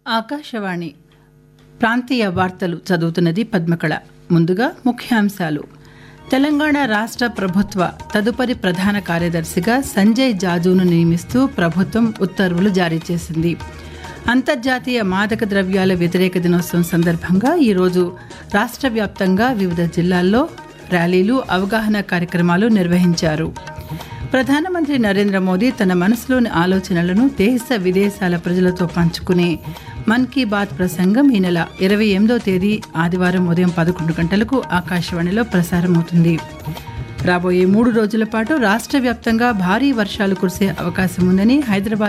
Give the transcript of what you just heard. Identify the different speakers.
Speaker 1: ఆకాశవాణి ప్రాంతీయ వార్తలు చదువుతున్నది పద్మకళ. ముందుగా ముఖ్యాంశాలు. తెలంగాణ రాష్ట్ర ప్రభుత్వ తదుపరి ప్రధాన కార్యదర్శిగా సంజయ్ జాజును నియమిస్తూ ప్రభుత్వం ఉత్తర్వులు జారీ చేసింది. అంతర్జాతీయ మాదక ద్రవ్యాల వ్యతిరేక దినోత్సవం సందర్భంగా ఈరోజు రాష్ట్ర వ్యాప్తంగా వివిధ జిల్లాల్లో ర్యాలీలు, అవగాహన కార్యక్రమాలు నిర్వహించారు. ప్రధానమంత్రి నరేంద్ర మోదీ తన మనసులోని ఆలోచనలను దేశ విదేశాల ప్రజలతో పంచుకునే మన్ కీ బాత్ ప్రసంగం ఈ నెల 28వ తేదీ ఆదివారం ఉదయం 11 గంటలకు ఆకాశవాణిలో ప్రసారమవుతుంది. రాబోయే 3 రోజుల పాటు రాష్ట్ర వ్యాప్తంగా భారీ వర్షాలు కురిసే అవకాశం ఉందని హైదరాబాద్